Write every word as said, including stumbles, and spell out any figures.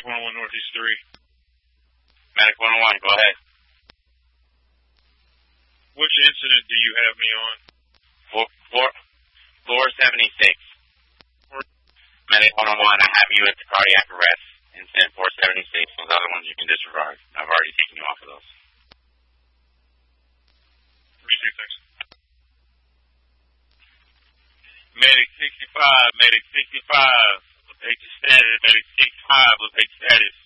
Medic one oh one Northeast three. Medic one oh one, go ahead. Which incident do you have me on? Four, four, four seventy-six. Four. Medic one oh one, I have you at the cardiac arrest. Incident four seventy-six. Those other ones you can disregard. I've already taken you off of those. thirty-six, thanks. Medic sixty-five, Medic sixty-five. Locate your status. Medic sixty-five, locate status.